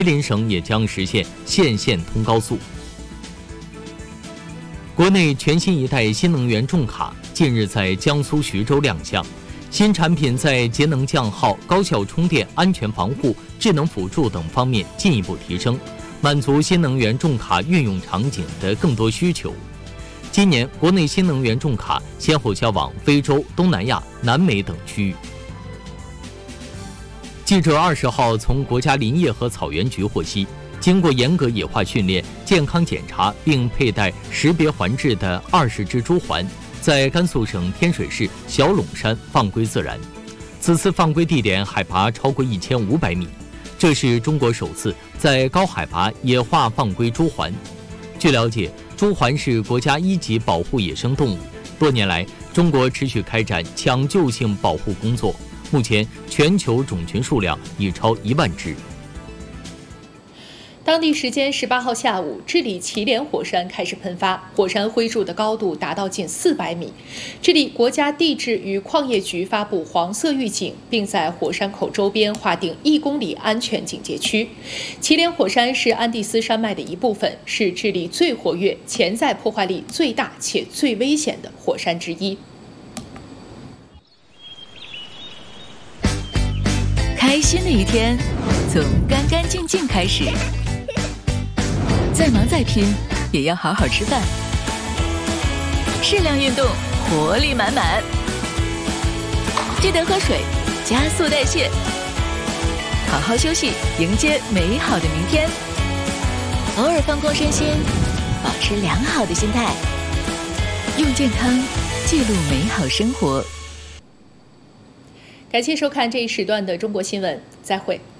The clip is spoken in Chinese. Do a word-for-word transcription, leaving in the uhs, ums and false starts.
吉林省也将实现县县通高速。国内全新一代新能源重卡近日在江苏徐州亮相。新产品在节能降耗、高效充电、安全防护、智能辅助等方面进一步提升，满足新能源重卡运用场景的更多需求。今年，国内新能源重卡先后销往非洲、东南亚、南美等区域。记者二十号从国家林业和草原局获悉，经过严格野化训练、健康检查并佩戴识别环质的二十只猪环，在甘肃省天水市小陇山放归自然。此次放归地点海拔超过一千五百米，这是中国首次在高海拔野化放归猪环。据了解，猪环是国家一级保护野生动物，多年来中国持续开展抢救性保护工作，目前全球种群数量已超一万只。 当地时间十八号下午，智利祁连火山开始喷发，火山灰柱的高度达到近四百米。智利国家地质与矿业局发布黄色预警，并在火山口周边划定一公里安全警戒区。祁连火山是安第斯山脉的一部分，是智利最活跃、潜在破坏力最大且最危险的火山之一。 开心的一天从干干净净开始，再忙再拼也要好好吃饭，适量运动，活力满满。记得喝水，加速代谢，好好休息，迎接美好的明天。偶尔放空身心，保持良好的心态，用健康记录美好生活。 感谢收看这一时段的中国新闻，再会。